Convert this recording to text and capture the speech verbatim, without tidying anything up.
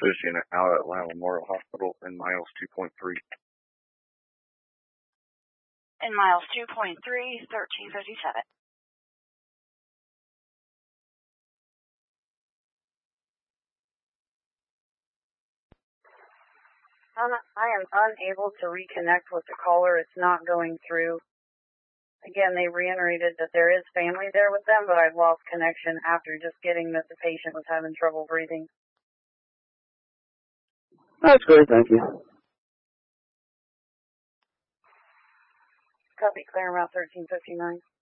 This unit out at Atlanta Memorial Hospital in miles two point three. In miles two point three, thirteen fifty-seven. Um, I am unable to reconnect with the caller. It's not going through. Again, they reiterated that there is family there with them, but I've lost connection after just getting that the patient was having trouble breathing. That's great, thank you. Copy, clear route thirteen fifty-nine.